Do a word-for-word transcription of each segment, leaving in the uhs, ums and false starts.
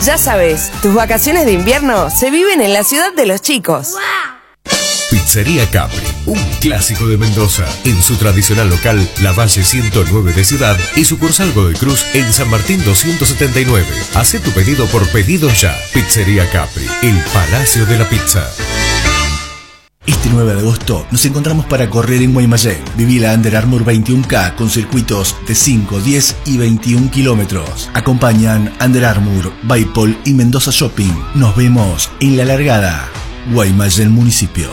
Ya sabes, tus vacaciones de invierno se viven en la ciudad de los chicos. Pizzería Capri, un clásico de Mendoza. En su tradicional local, La Valle ciento nueve de Ciudad y sucursal Godoy Cruz en San Martín doscientos setenta y nueve. Hacé tu pedido por Pedido Ya. Pizzería Capri, el Palacio de la Pizza. Este nueve de agosto nos encontramos para correr en Guaymallén. Viví la Under Armour veintiuno K con circuitos de cinco, diez y veintiún kilómetros. Acompañan Under Armour, Baipol y Mendoza Shopping. Nos vemos en la largada. Guaymallén Municipio.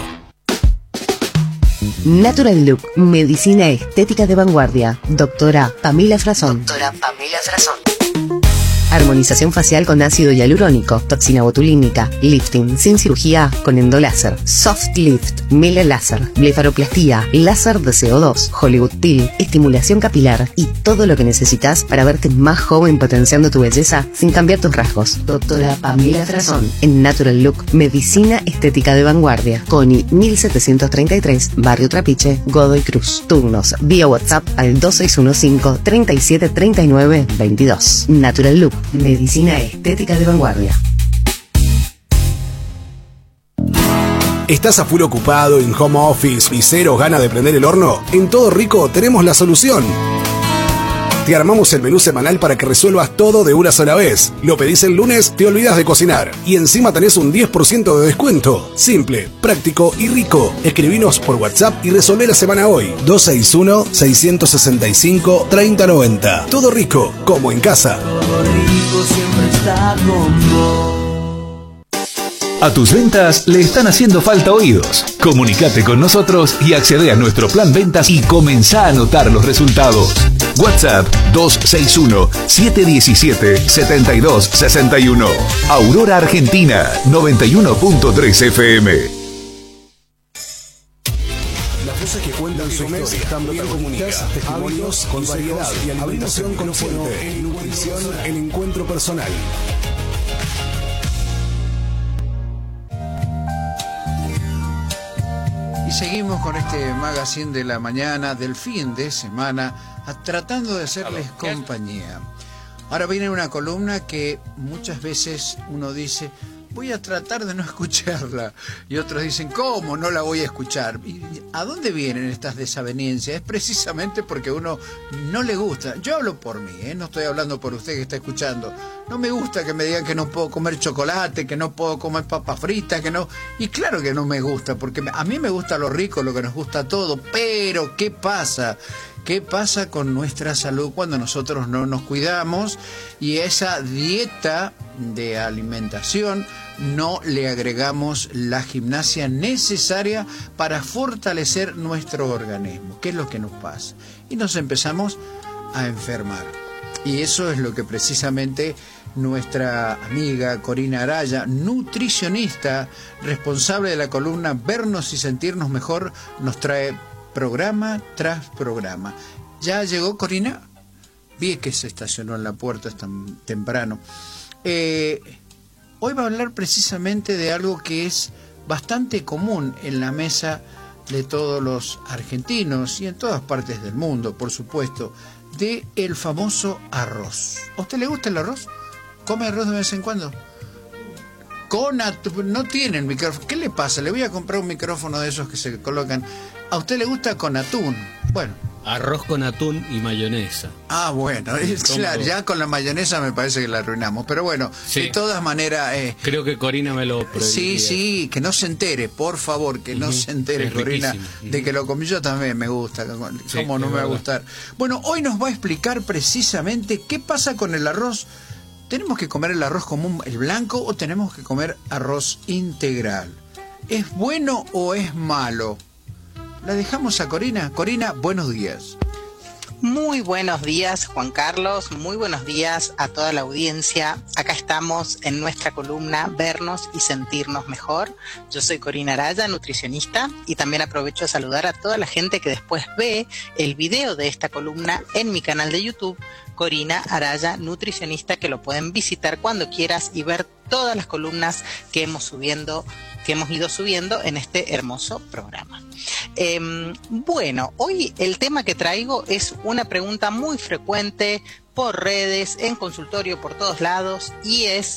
Natural Look, medicina estética de vanguardia. Doctora Pamela Frazón. Doctora Pamela Frazón. Armonización facial con ácido hialurónico, toxina botulínica, lifting sin cirugía con endoláser, soft lift, mele láser, blefaroplastía, láser de C O dos, Hollywood Peel, estimulación capilar y todo lo que necesitas para verte más joven potenciando tu belleza sin cambiar tus rasgos. Doctora Pamela Frazón en Natural Look, medicina estética de vanguardia. Coni mil setecientos treinta y tres, Barrio Trapiche, Godoy Cruz. Turnos vía WhatsApp al dos seis uno cinco, treinta y siete, treinta y nueve, veintidós. Natural Look, medicina estética de vanguardia. ¿Estás a full ocupado, en home office y cero ganas de prender el horno? En Todo Rico tenemos la solución. Te armamos el menú semanal para que resuelvas todo de una sola vez. Lo pedís el lunes, te olvidas de cocinar. Y encima tenés un diez por ciento de descuento. Simple, práctico y rico. Escribinos por WhatsApp y resolvé la semana hoy. dos seis uno, seis seis cinco, tres cero nueve cero. Todo Rico, como en casa. Todo Rico siempre está con vos. A tus ventas le están haciendo falta oídos. Comunicate con nosotros y accede a nuestro plan ventas y comenzá a notar los resultados. WhatsApp dos seis uno, siete uno siete, siete dos seis uno. Aurora Argentina noventa y uno punto tres F M. Las voces que cuentan su mes también comunicadas, testimonios con variedad y alimentación consciente, nutrición, el encuentro personal. Y seguimos con este magazine de la mañana, del fin de semana, a, tratando de hacerles compañía. Ahora viene una columna que muchas veces uno dice, voy a tratar de no escucharla. Y otros dicen, ¿cómo no la voy a escuchar? ¿Y a dónde vienen estas desavenencias? Es precisamente porque uno no le gusta. Yo hablo por mí, ¿eh? No estoy hablando por usted que está escuchando. No me gusta que me digan que no puedo comer chocolate, que no puedo comer papas fritas, que no... Y claro que no me gusta, porque a mí me gusta lo rico, lo que nos gusta todo. Pero, ¿qué pasa? ¿Qué pasa con nuestra salud cuando nosotros no nos cuidamos y esa dieta de alimentación no le agregamos la gimnasia necesaria para fortalecer nuestro organismo? ¿Qué es lo que nos pasa? Y nos empezamos a enfermar. Y eso es lo que precisamente nuestra amiga Corina Araya, nutricionista, responsable de la columna Vernos y Sentirnos Mejor, nos trae programa tras programa. ¿Ya llegó Corina? Vi que se estacionó en la puerta tan temprano. Eh, hoy va a hablar precisamente de algo que es bastante común en la mesa de todos los argentinos y en todas partes del mundo, por supuesto, de el famoso arroz. ¿A usted le gusta el arroz? ¿Come arroz de vez en cuando? Con atún, no tienen micrófono. ¿Qué le pasa? Le voy a comprar un micrófono de esos que se colocan. ¿A usted le gusta con atún? Bueno. Arroz con atún y mayonesa. Ah, bueno, es, claro, ya con la mayonesa me parece que la arruinamos. Pero bueno, sí. De todas maneras... Eh, Creo que Corina me lo prohibiría. Sí, sí, que no se entere, por favor, que uh-huh. no se entere, es Corina, uh-huh. de que lo comí yo también me gusta. ¿Cómo sí, no me verdad. va a gustar? Bueno, hoy nos va a explicar precisamente qué pasa con el arroz. ¿Tenemos que comer el arroz común, el blanco, o tenemos que comer arroz integral? ¿Es bueno o es malo? La dejamos a Corina. Corina, buenos días. Muy buenos días, Juan Carlos. Muy buenos días a toda la audiencia. Acá estamos en nuestra columna Vernos y Sentirnos Mejor. Yo soy Corina Araya, nutricionista, y también aprovecho a saludar a toda la gente que después ve el video de esta columna en mi canal de YouTube, Corina Araya, nutricionista, que lo pueden visitar cuando quieras y ver todas las columnas que hemos subiendo, que hemos ido subiendo en este hermoso programa. Eh, bueno, hoy el tema que traigo es una pregunta muy frecuente por redes, en consultorio, por todos lados, y es